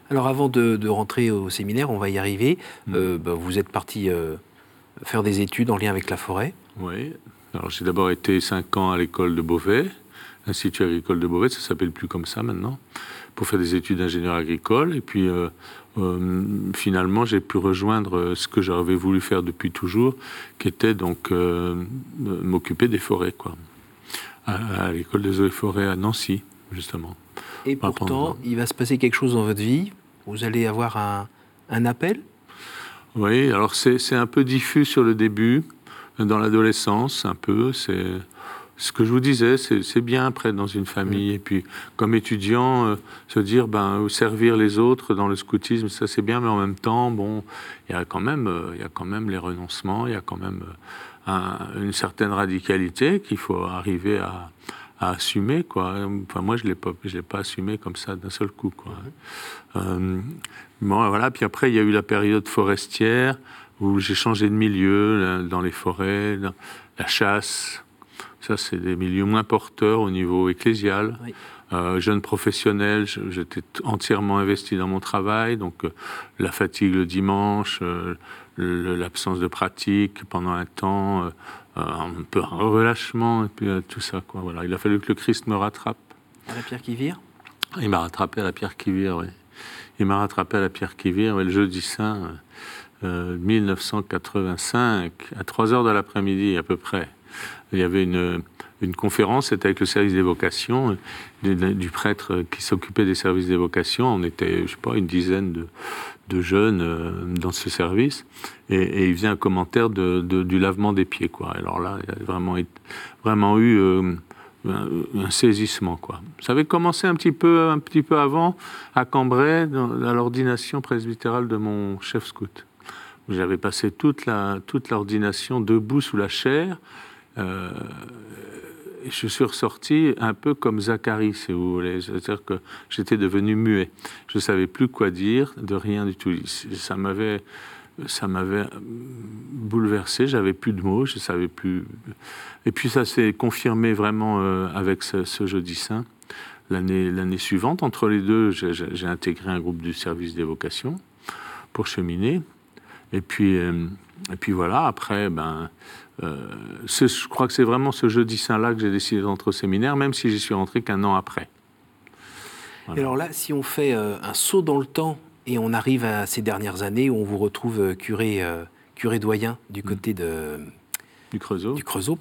Alors avant de rentrer au séminaire, on va y arriver. Vous êtes parti faire des études en lien avec la forêt. Oui. Alors j'ai d'abord été 5 ans à l'école de Beauvais, l'Institut agricole de Beauvais, ça s'appelle plus comme ça maintenant, pour faire des études d'ingénieur agricole. Et puis finalement, j'ai pu rejoindre ce que j'avais voulu faire depuis toujours, qui était donc m'occuper des forêts, quoi. À l'école des eaux et forêts à Nancy, justement. Et pourtant, il va se passer quelque chose dans votre vie. Vous allez avoir un appel. Oui, alors c'est un peu diffus sur le début, dans l'adolescence, un peu. C'est ce que je vous disais, c'est bien après dans une famille. Et puis, comme étudiant, se dire, servir les autres dans le scoutisme, ça c'est bien, mais en même temps, bon, il y a quand même les renoncements, il y a quand même une certaine radicalité qu'il faut arriver à assumer, quoi. Enfin, moi, je l'ai pas assumé comme ça d'un seul coup, quoi. Bon, voilà. Puis après, il y a eu la période forestière où j'ai changé de milieu dans les forêts, dans la chasse. Ça, c'est des milieux moins porteurs au niveau ecclésial. Oui. Jeune professionnel, j'étais entièrement investi dans mon travail, donc la fatigue le dimanche, l'absence de pratique pendant un temps, un peu un relâchement, et puis tout ça, quoi. Voilà. Il a fallu que le Christ me rattrape. À la pierre qui vire ? Il m'a rattrapé à la pierre qui vire, oui. Il m'a rattrapé à la pierre qui vire, le jeudi saint 1985, à 3h de l'après-midi à peu près. Il y avait une conférence, c'était avec le service des vocations, du prêtre qui s'occupait des services des vocations. On était, je sais pas, une dizaine de jeunes dans ce service, et il faisait un commentaire du lavement des pieds, quoi. Alors là, il y a vraiment eu un saisissement, quoi. Ça avait commencé un petit peu avant, à Cambrai, à l'ordination presbytérale de mon chef scout. J'avais passé toute l'ordination debout sous la chaire. Et je suis ressorti un peu comme Zacharie, si vous voulez. C'est-à-dire que j'étais devenu muet. Je ne savais plus quoi dire, de rien du tout. Ça m'avait bouleversé, j'avais plus de mots, je savais plus. Et puis ça s'est confirmé vraiment avec ce jeudi saint. L'année suivante, entre les deux, j'ai intégré un groupe du service des vocations pour cheminer. Et puis voilà, après, je crois que c'est vraiment ce jeudi saint-là que j'ai décidé d'entrer au séminaire, même si j'y suis rentré qu'un an après. Voilà. Et alors là, si on fait un saut dans le temps et on arrive à ces dernières années où on vous retrouve curé doyen du côté du Creusot.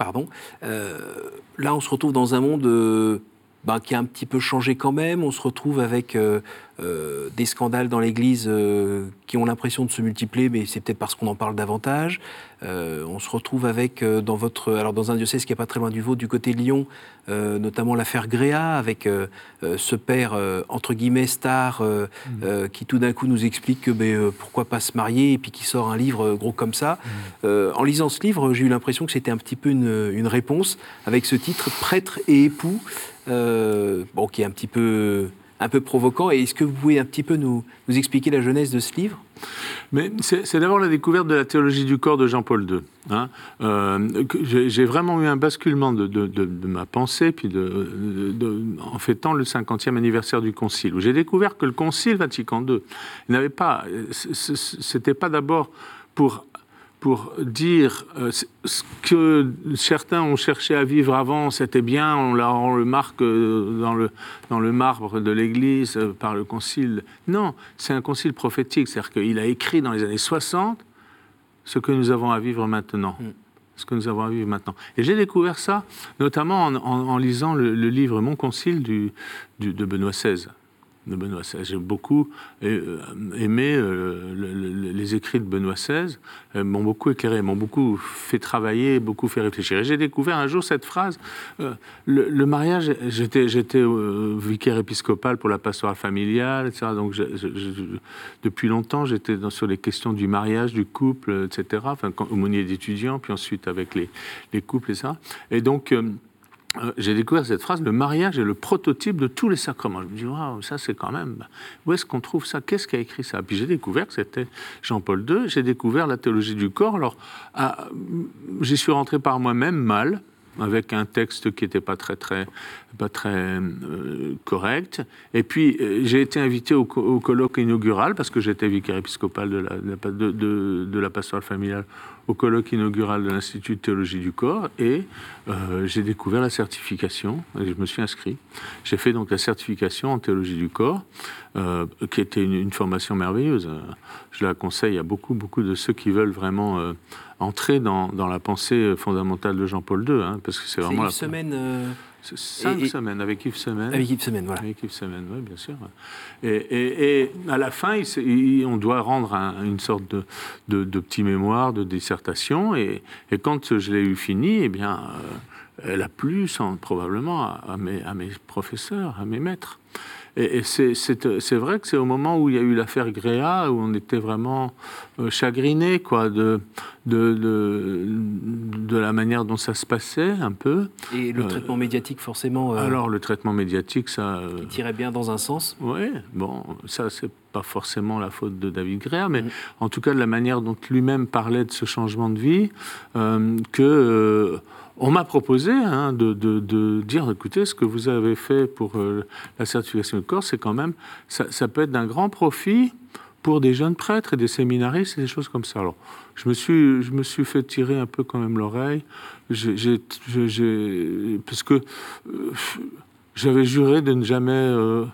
Là, on se retrouve dans un monde qui a un petit peu changé quand même. On se retrouve avec des scandales dans l'Église qui ont l'impression de se multiplier, mais c'est peut-être parce qu'on en parle davantage. On se retrouve avec, dans un diocèse qui n'est pas très loin du vôtre, du côté de Lyon, notamment l'affaire Gréa, avec ce père, entre guillemets, star, qui tout d'un coup nous explique que pourquoi pas se marier, et puis qui sort un livre gros comme ça. En lisant ce livre, j'ai eu l'impression que c'était un petit peu une réponse, avec ce titre « Prêtre et époux », qui est un peu provoquant. Et est-ce que vous pouvez un petit peu nous expliquer la genèse de ce livre ? Mais c'est d'abord la découverte de la théologie du corps de Jean-Paul II. J'ai vraiment eu un basculement de ma pensée, puis en fêtant le 50e anniversaire du Concile, où j'ai découvert que le Concile Vatican II c'était pas d'abord pour dire ce que certains ont cherché à vivre avant, c'était bien, on le marque dans le marbre de l'Église par le concile. Non, c'est un concile prophétique, c'est-à-dire qu'il a écrit dans les années 60 ce que nous avons à vivre maintenant. Et j'ai découvert ça, notamment en lisant le livre Mon Concile de Benoît XVI. J'ai beaucoup aimé les écrits de Benoît XVI, m'ont beaucoup éclairé, m'ont beaucoup fait travailler, beaucoup fait réfléchir. Et j'ai découvert un jour cette phrase, le mariage, j'étais vicaire épiscopal pour la pastorale familiale, etc. Donc depuis longtemps, j'étais sur les questions du mariage, du couple, etc. Enfin, aumônier d'étudiants, puis ensuite avec les couples et ça. Et donc j'ai découvert cette phrase, le mariage est le prototype de tous les sacrements. Je me dis, waouh, ça c'est quand même... Où est-ce qu'on trouve ça ? Qu'est-ce qui a écrit ça ? Puis j'ai découvert que c'était Jean-Paul II, j'ai découvert la théologie du corps. Alors, j'y suis rentré par moi-même mal, avec un texte qui n'était pas très correct. Et puis, j'ai été invité au colloque inaugural, parce que j'étais vicaire épiscopal de la pastorale familiale, au colloque inaugural de l'Institut de théologie du corps, et j'ai découvert la certification, et je me suis inscrit. J'ai fait donc la certification en théologie du corps, qui était une formation merveilleuse. Je la conseille à beaucoup de ceux qui veulent vraiment entrer dans la pensée fondamentale de Jean-Paul II, hein, parce que c'est vraiment... Yves Semaine... 5 semaines, avec Yves Semaine. Avec Yves Semaine, voilà. Avec Yves Semaine, oui, bien sûr. Et à la fin, on doit rendre une sorte de petit mémoire, de dissertation, et quand je l'ai eu fini, eh bien, elle a plu probablement à mes professeurs, à mes maîtres. Et c'est vrai que c'est au moment où il y a eu l'affaire Gréa, où on était vraiment chagrinés, quoi, de la manière dont ça se passait, un peu. Et le traitement médiatique, forcément... Alors, le traitement médiatique, ça... qui tirait bien dans un sens. Oui, bon, ça, c'est pas forcément la faute de David Gréa, mais en tout cas, de la manière dont lui-même parlait de ce changement de vie, on m'a proposé de dire, écoutez, ce que vous avez fait pour la certification de corps, c'est quand même, ça peut être d'un grand profit pour des jeunes prêtres et des séminaristes et des choses comme ça. Alors, je me suis fait tirer un peu quand même l'oreille, parce que j'avais juré de ne jamais...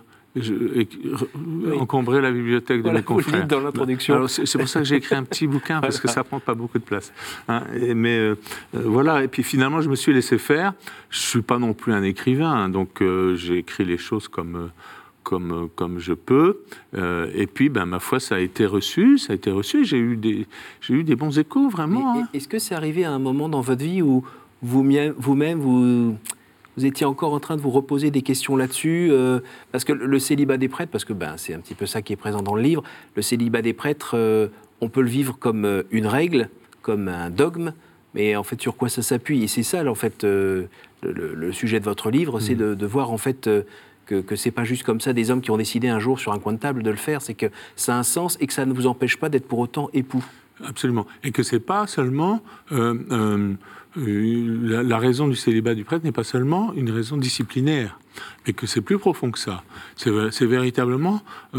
encombrer la bibliothèque de mes confrères. Dans l'introduction. Alors, c'est pour ça que j'ai écrit un petit bouquin, parce que ça prend pas beaucoup de place. Hein. Voilà, et puis finalement, je me suis laissé faire. Je suis pas non plus un écrivain, hein, donc j'ai écrit les choses comme je peux. Et puis, ma foi, ça a été reçu. J'ai eu des bons échos, vraiment. Hein. Est-ce que c'est arrivé à un moment dans votre vie où vous-même, vous étiez encore en train de vous reposer des questions là-dessus, parce que le célibat des prêtres, parce que c'est un petit peu ça qui est présent dans le livre, le célibat des prêtres, on peut le vivre comme une règle, comme un dogme, mais en fait sur quoi ça s'appuie? Et c'est ça, en fait, le sujet de votre livre, c'est de voir en fait que c'est pas juste comme ça des hommes qui ont décidé un jour sur un coin de table de le faire, c'est que ça a un sens et que ça ne vous empêche pas d'être pour autant époux. Absolument. Et que c'est pas seulement... la raison du célibat du prêtre n'est pas seulement une raison disciplinaire, mais que c'est plus profond que ça. C'est véritablement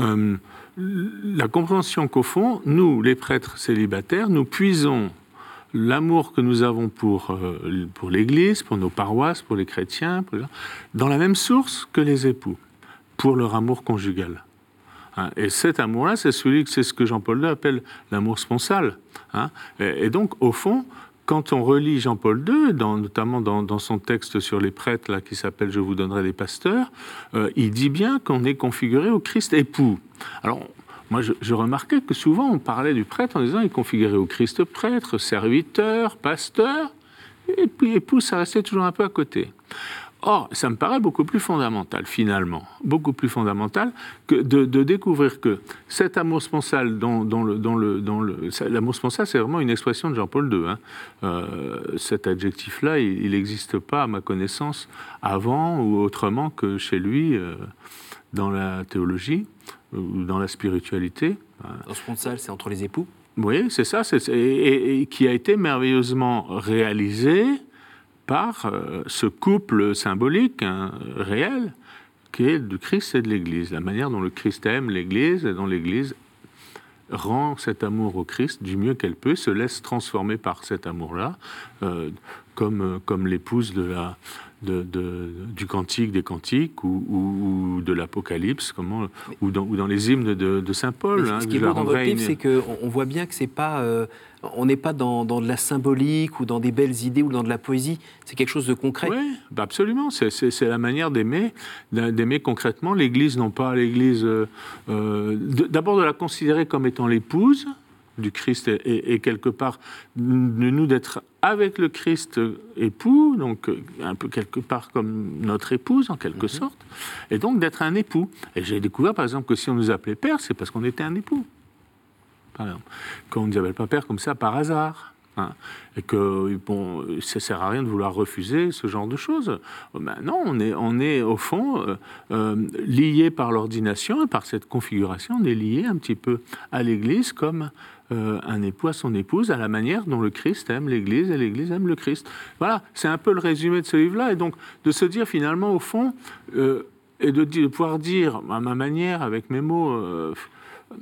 la compréhension qu'au fond, nous, les prêtres célibataires, nous puisons l'amour que nous avons pour l'Église, pour nos paroisses, pour les chrétiens, dans la même source que les époux, pour leur amour conjugal. Et cet amour-là, c'est ce que Jean-Paul II appelle l'amour sponsal. Et donc, au fond, quand on relit Jean-Paul II, notamment dans son texte sur les prêtres, là, qui s'appelle « Je vous donnerai des pasteurs », il dit bien qu'on est configuré au Christ époux. Alors, moi, je remarquais que souvent, on parlait du prêtre en disant « il est configuré au Christ prêtre, serviteur, pasteur », et puis époux, ça restait toujours un peu à côté. Or, ça me paraît beaucoup plus fondamental, finalement, beaucoup plus fondamental que de découvrir que cet amour sponsal, l'amour sponsal, c'est vraiment une expression de Jean-Paul II. Cet adjectif-là, il n'existe pas, à ma connaissance, avant ou autrement que chez lui, dans la théologie ou dans la spiritualité. Le sponsal, c'est entre les époux? Oui, c'est ça, et qui a été merveilleusement réalisé par ce couple symbolique, réel, qui est du Christ et de l'Église. La manière dont le Christ aime l'Église et dont l'Église rend cet amour au Christ du mieux qu'elle peut, se laisse transformer par cet amour-là, comme l'épouse du Cantique des Cantiques ou de l'Apocalypse, ou dans les hymnes de saint Paul. Ce qui est beau dans votre livre, c'est qu'on voit bien que c'est pas... on n'est pas dans de la symbolique ou dans des belles idées ou dans de la poésie, c'est quelque chose de concret. Oui, absolument, c'est la manière d'aimer concrètement l'Église, non pas l'Église... d'abord de la considérer comme étant l'épouse du Christ et quelque part nous d'être avec le Christ époux, donc un peu quelque part comme notre épouse en quelque sorte, et donc d'être un époux. Et j'ai découvert par exemple que si on nous appelait père, c'est parce qu'on était un époux. Par exemple, qu'on ne nous appelle pas père comme ça par hasard. Hein, et que bon, ça sert à rien de vouloir refuser ce genre de choses. Ben non, on est au fond lié par l'ordination et par cette configuration, on est lié un petit peu à l'Église comme un époux à son épouse, à la manière dont le Christ aime l'Église et l'Église aime le Christ. Voilà, c'est un peu le résumé de ce livre-là. Et donc de se dire finalement au fond et de pouvoir dire à ma manière, avec mes mots.